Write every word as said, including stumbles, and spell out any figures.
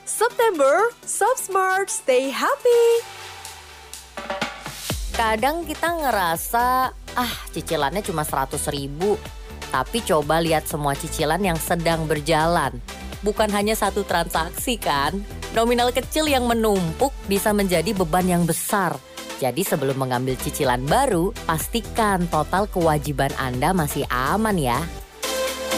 September, Shop Smart, stay happy. Kadang kita ngerasa, ah cicilannya cuma seratus ribu. Tapi coba lihat semua cicilan yang sedang berjalan. Bukan hanya satu transaksi kan? Nominal kecil yang menumpuk bisa menjadi beban yang besar. Jadi sebelum mengambil cicilan baru, pastikan total kewajiban Anda masih aman ya.